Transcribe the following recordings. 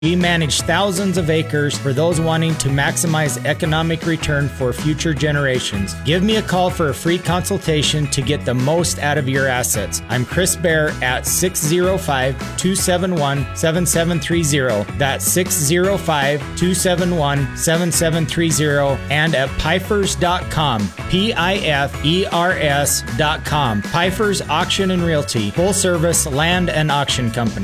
We manage thousands of acres for those wanting to maximize economic return for future generations. Give me a call for a free consultation to get the most out of your assets. I'm Chris Bear at 605-271-7730. That's 605-271-7730 and at Pifers.com. Pifers.com. Pifers Auction and Realty. Full service land and auction company.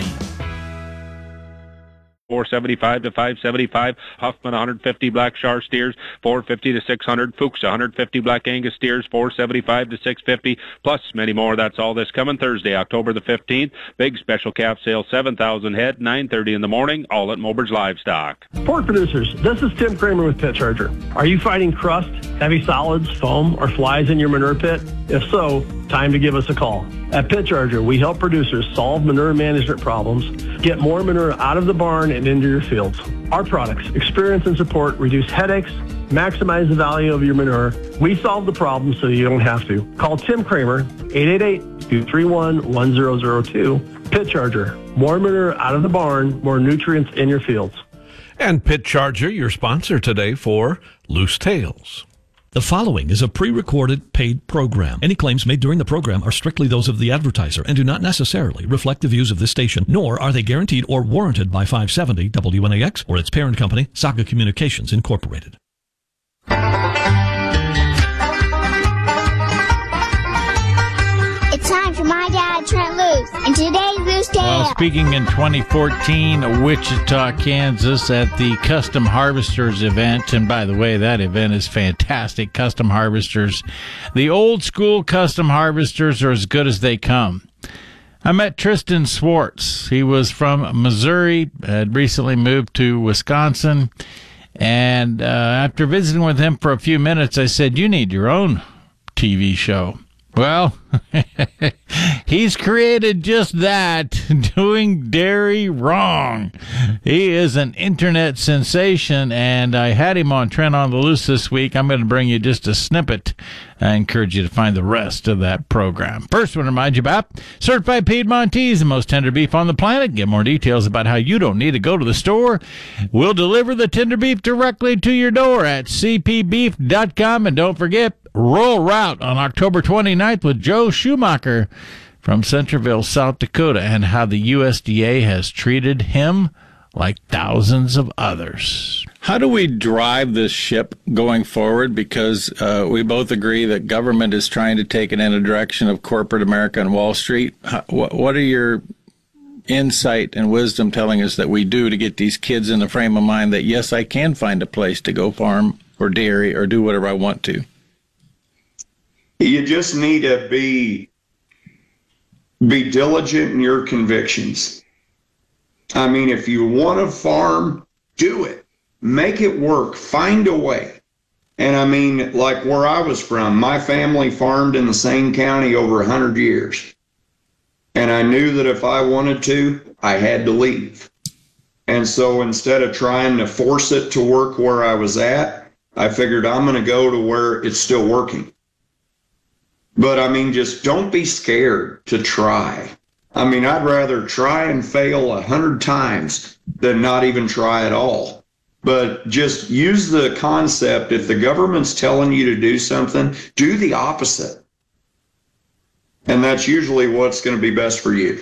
475 to 575, Huffman 150 Black Shar steers, 450 to 600, Fuchs 150 Black Angus steers, 475 to 650, plus many more. That's all this coming Thursday, October the 15th. Big special calf sale, 7,000 head, 9:30 in the morning, all at Mobridge Livestock. Pork producers, this is Tim Kramer with Pit Charger. Are you fighting crust, heavy solids, foam, or flies in your manure pit? If so, time to give us a call. At Pit Charger, we help producers solve manure management problems, get more manure out of the barn and into your fields. Our products, experience and support, reduce headaches, maximize the value of your manure. We solve the problem so you don't have to. Call Tim Kramer, 888-231-1002. Pit Charger, more manure out of the barn, more nutrients in your fields. And Pit Charger, your sponsor today for Loose Tales. The following is a pre-recorded paid program. Any claims made during the program are strictly those of the advertiser and do not necessarily reflect the views of this station, nor are they guaranteed or warranted by 570 WNAX or its parent company, Saga Communications Incorporated. It's time for My Dad, Trent Loos, and today's Loose Tale. Well, speaking in 2014, Wichita, Kansas, at the Custom Harvesters event, and by the way, that event is fantastic. Custom Harvesters, the old school Custom Harvesters are as good as they come. I met Tristan Swartz. He was from Missouri, had recently moved to Wisconsin, and after visiting with him for a few minutes, I said, "You need your own TV show." Well, he's created just that, doing dairy wrong. He is an internet sensation, and I had him on Trent on the Loose this week. I'm going to bring you just a snippet. I encourage you to find the rest of that program. First, I want to remind you about Certified Piedmontese, the most tender beef on the planet. Get more details about how you don't need to go to the store. We'll deliver the tender beef directly to your door at cpbeef.com. And don't forget, Rural Route on October 29th with Joe Schumacher from Centerville, South Dakota, and how the USDA has treated him like thousands of others. How do we drive this ship going forward? Because we both agree that government is trying to take it in a direction of corporate America and Wall Street. What are your insight and wisdom telling us that we do to get these kids in the frame of mind that, yes, I can find a place to go farm or dairy or do whatever I want to? You just need to be diligent in your convictions. I mean, if you want to farm, do it. Make it work. Find a way. And I mean, like where I was from, my family farmed in the same county over 100 years. And I knew that if I wanted to, I had to leave. And so instead of trying to force it to work where I was at, I figured I'm going to go to where it's still working. But I mean, just don't be scared to try. I mean, I'd rather try and fail 100 times than not even try at all. But just use the concept, if the government's telling you to do something, do the opposite. And that's usually what's going to be best for you.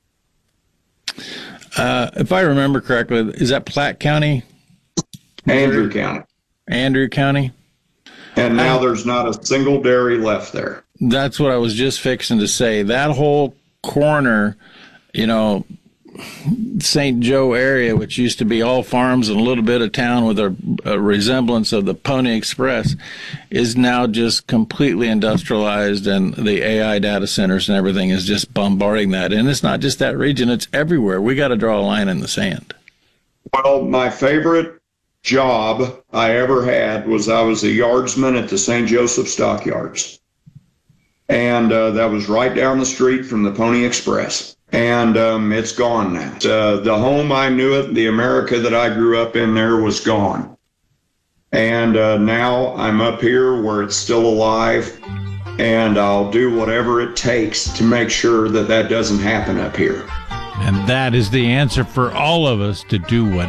If I remember correctly, is that Platte County? Andrew County. Andrew County. And now there's not a single dairy left there. That's what I was just fixing to say. That whole corner, you know, St. Joe area, which used to be all farms and a little bit of town with a resemblance of the Pony Express, is now just completely industrialized, and the AI data centers and everything is just bombarding that. And it's not just that region, it's everywhere. We got to draw a line in the sand. Well, my favorite job I ever had was I was a yardsman at the St. Joseph Stockyards. And that was right down the street from the Pony Express. And it's gone now. The home I knew it, the America that I grew up in there was gone. And now I'm up here where it's still alive, and I'll do whatever it takes to make sure that that doesn't happen up here. And that is the answer for all of us, to do what